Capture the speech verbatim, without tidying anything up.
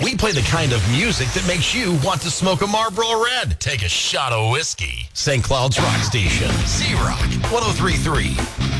We play the kind of music that makes you want to smoke a Marlboro Red. Take a shot of whiskey. Saint Cloud's Rock Station. Z-Rock one oh three point three.